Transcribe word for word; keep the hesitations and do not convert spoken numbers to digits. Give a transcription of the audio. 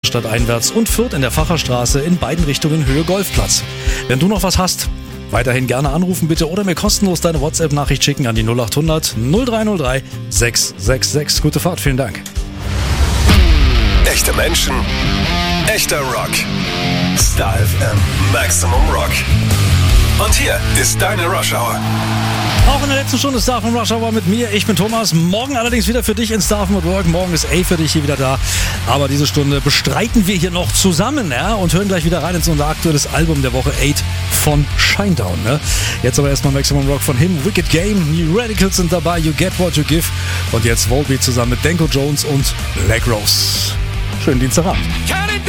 stadteinwärts und Fürth in der Facherstraße in beiden Richtungen Höhe Golfplatz. Wenn du noch was hast, weiterhin gerne anrufen bitte oder mir kostenlos deine WhatsApp-Nachricht schicken an die null acht hundert null drei null drei sechs sechs sechs. Gute Fahrt, vielen Dank. Echte Menschen, echter Rock. Star F M Maximum Rock. Und hier ist deine Rush Hour. Auch in der letzten Stunde Star von Rush Hour mit mir. Ich bin Thomas. Morgen allerdings wieder für dich in Star von Work. Morgen ist A für dich hier wieder da. Aber diese Stunde bestreiten wir hier noch zusammen, ja, und hören gleich wieder rein in unser aktuelles Album der Woche acht von Shinedown. Ne? Jetzt aber erstmal Maximum Rock von him. Wicked Game, New Radicals sind dabei, You Get What You Give. Und jetzt Volbeat zusammen mit Danko Jones und Black Rose. Schönen Dienstagabend.